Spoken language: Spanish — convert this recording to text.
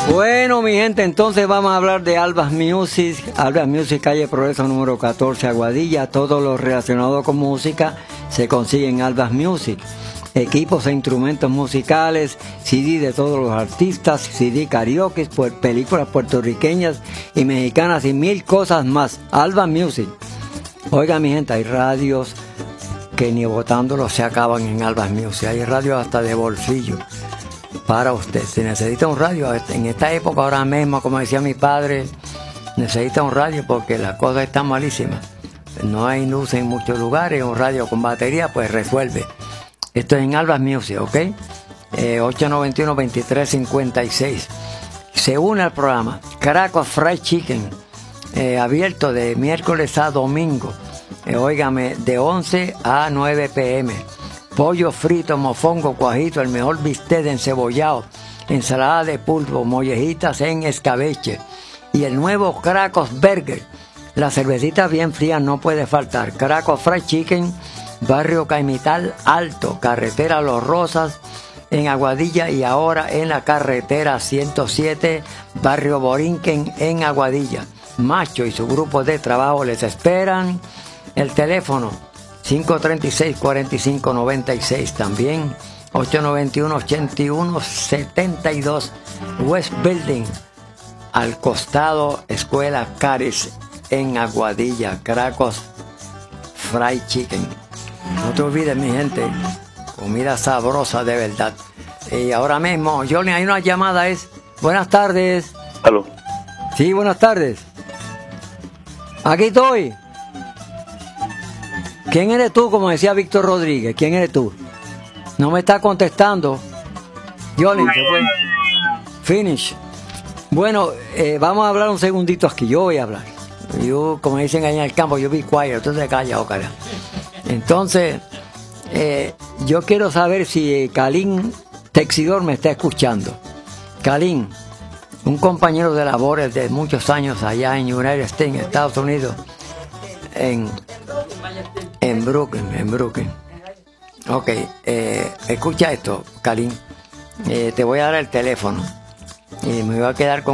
Bueno, mi gente, entonces vamos a hablar de Albas Music. Albas Music, calle Progreso número 14, Aguadilla. Todo lo relacionado con música se consigue en Albas Music. Equipos e instrumentos musicales, CD de todos los artistas, CD karaoke, películas puertorriqueñas y mexicanas y mil cosas más. Albas Music. Oiga, mi gente, hay radios que ni botándolos se acaban en Albas Music. Hay radios hasta de bolsillo para usted. Si necesita un radio en esta época, ahora mismo, como decía mi padre, necesita un radio porque las cosas están malísimas. No hay luz en muchos lugares. Un radio con batería pues resuelve. Esto es en Albas Music, ¿ok? 891-2356. Se une al programa Caracos Fried Chicken, abierto de miércoles a domingo. Óigame, de 11 a 9 p.m. Pollo frito, mofongo, cuajito, el mejor bistec encebollado, ensalada de pulpo, mollejitas en escabeche y el nuevo Caracos Burger. La cervecita bien fría no puede faltar. Caracos Fried Chicken, Barrio Caimital Alto, carretera Los Rosas en Aguadilla y ahora en la carretera 107, Barrio Borinquen en Aguadilla. Macho y su grupo de trabajo les esperan. El teléfono 536-4596, también 891-8172, West Building, al costado Escuela Caris en Aguadilla. Caracos Fried Chicken. No te olvides, mi gente, comida sabrosa de verdad. Y ahora mismo, Johnny, hay una llamada, buenas tardes. ¿Aló? Sí, buenas tardes. Aquí estoy. ¿Quién eres tú? Como decía Víctor Rodríguez. ¿Quién eres tú? No me está contestando. Johnny, ¿qué fue? Finish. Bueno, vamos a hablar un segundito aquí. Yo voy a hablar. Yo, como dicen ahí en el campo, yo vi quiet. Entonces calla, cara. Entonces, yo quiero saber si Kalin Texidor me está escuchando. Kalin, un compañero de labores de muchos años allá en United States, Estados Unidos, en Brooklyn. Ok, escucha esto, Kalin. Te voy a dar el teléfono y me voy a quedar con